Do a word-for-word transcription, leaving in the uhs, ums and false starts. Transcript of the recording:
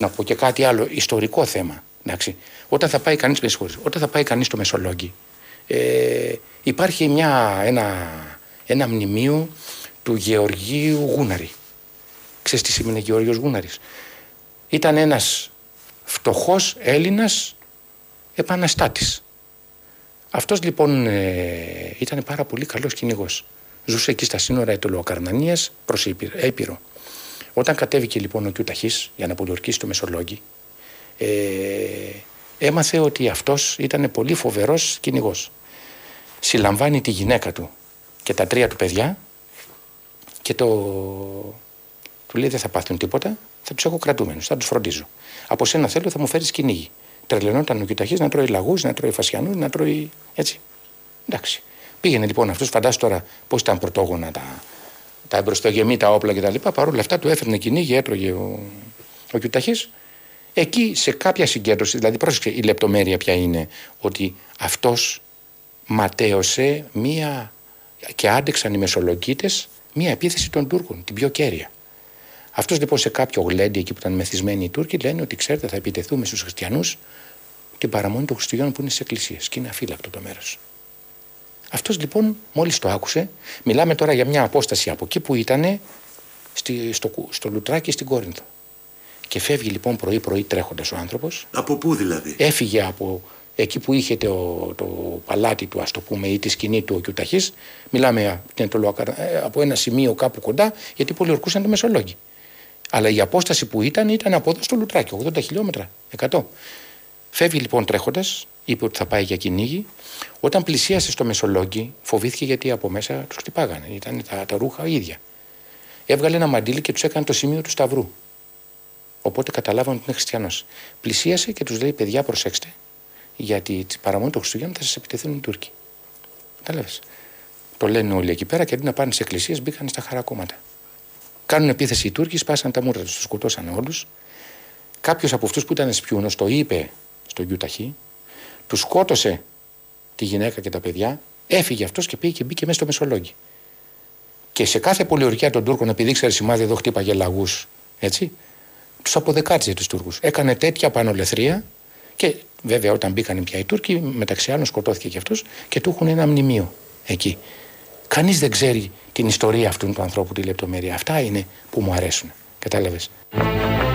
Να πω και κάτι άλλο, ιστορικό θέμα. Εντάξει. Όταν θα πάει κανείς, με συγχωρείς, όταν θα πάει κανείς στο Μεσολόγγι, ε, υπάρχει μια, ένα, ένα μνημείο του Γεωργίου Γούναρη. Ξέρεις τι σημαίνει Γεωργίος Γούναρης? Ήταν ένας φτωχός Έλληνας επαναστάτης. Αυτός λοιπόν ε, ήταν πάρα πολύ καλός κυνηγός. Ζούσε εκεί στα σύνορα Αιτωλοακαρνανίας προς Έπειρο. Όταν κατέβηκε λοιπόν ο Κιουταχής για να πολιορκήσει το Μεσολόγγι, ε, έμαθε ότι αυτός ήταν πολύ φοβερός κυνηγός. Συλλαμβάνει τη γυναίκα του και τα τρία του παιδιά και το... του λέει: δεν θα πάθουν τίποτα, θα τους έχω κρατούμενους, θα τους φροντίζω. Από σένα θέλω, θα μου φέρεις κυνήγι. Τρελαινόταν ο Κιουταχής να τρώει λαγούς, να τρώει φασιανούς, να τρώει έτσι. Εντάξει. Πήγαινε λοιπόν αυτός, φαντάσου τώρα πώς ήταν πρωτόγωνα τα, τα εμπροστογεμή, τα όπλα κτλ. Παρ' όλα αυτά του έφερνε κυνήγι, έτρωγε ο, ο Κιουταχής. Εκεί σε κάποια συγκέντρωση, δηλαδή πρόσεξε η λεπτομέρεια ποια είναι, ότι αυτός ματέωσε μία, και άντεξαν οι Μεσολογγίτες μία επίθεση των Τούρκων, την πιο κέρια. Αυτός λοιπόν σε κάποιο γλέντι εκεί που ήταν μεθυσμένοι οι Τούρκοι λένε ότι ξέρετε θα επιτεθούμε στους χριστιανούς την παραμονή των Χριστουγέννων που είναι στις εκκλησίες και είναι αφύλακτο το μέρος. Αυτός λοιπόν μόλις το άκουσε, μιλάμε τώρα για μια απόσταση από εκεί που ήταν στο, στο Λουτράκι στην Κόρινθο. Και φεύγει λοιπόν πρωί-πρωί τρέχοντας ο άνθρωπος. Από πού δηλαδή? Έφυγε από εκεί που είχε το, το παλάτι του, ας το πούμε, ή τη σκηνή του ο Κιουταχής. Μιλάμε από ένα σημείο κάπου κοντά, γιατί πολιορκούσαν το Μεσολόγγι. Αλλά η απόσταση που ήταν ήταν από εδώ στο Λουτράκι, ογδόντα χιλιόμετρα, εκατό. Φεύγει λοιπόν τρέχοντας, είπε ότι θα πάει για κυνήγι. Όταν πλησίασε στο Μεσολόγγι, φοβήθηκε γιατί από μέσα τους χτυπάγανε. Ήταν τα, τα ρούχα ίδια. Έβγαλε ένα μαντίλι και τους έκανε το σημείο του Σταυρού. Οπότε καταλάβανε ότι είναι χριστιανός. Πλησίασε και τους λέει: παιδιά, προσέξτε, γιατί τη παραμονή των Χριστουγέννων θα σας επιτεθούν οι Τούρκοι. Κατάλαβες. Το λένε όλοι εκεί πέρα και αντί να πάνε στις εκκλησίες, μπήκαν στα χαρακόμματα. Κάνουν επίθεση οι Τούρκοι, σπάσαν τα μούτρα τους, τους σκοτώσαν όλους. Κάποιος από αυτούς που ήταν σπιούνος το είπε στον Κιουταχή, του σκότωσε τη γυναίκα και τα παιδιά, έφυγε αυτός και πήγε και μπήκε μέσα στο Μεσολόγγι. Και σε κάθε πολιορκία των Τούρκων, επειδή ήξερε σημάδι εδώ χτύπαγε λαγούς, έτσι, τους αποδεκάτιζε τους Τούρκους. Έκανε τέτοια πανολεθρία και βέβαια όταν μπήκαν πια οι Τούρκοι, μεταξύ άλλων σκοτώθηκε και αυτός και του έχουν ένα μνημείο εκεί. Κανείς δεν ξέρει την ιστορία αυτού του ανθρώπου, τη λεπτομέρεια. Αυτά είναι που μου αρέσουν. Κατάλαβες.